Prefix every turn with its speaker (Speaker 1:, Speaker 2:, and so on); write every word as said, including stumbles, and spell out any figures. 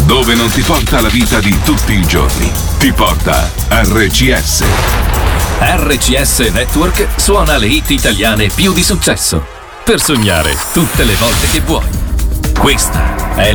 Speaker 1: Dove non ti porta la vita di tutti i giorni, ti porta R C S.
Speaker 2: R C S Network suona le hit italiane più di successo, per sognare tutte le volte che vuoi. Questa è